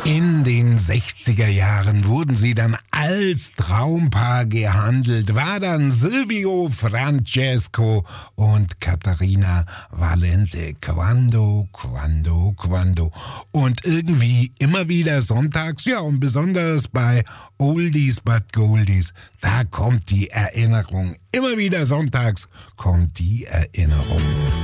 In den 60er Jahren wurden sie dann als Traumpaar gehandelt, war dann Silvio Francesco und Caterina Valente. Quando. Und irgendwie immer wieder sonntags, ja, und besonders bei Oldies but Goldies, da kommt die Erinnerung. Immer wieder sonntags kommt die Erinnerung.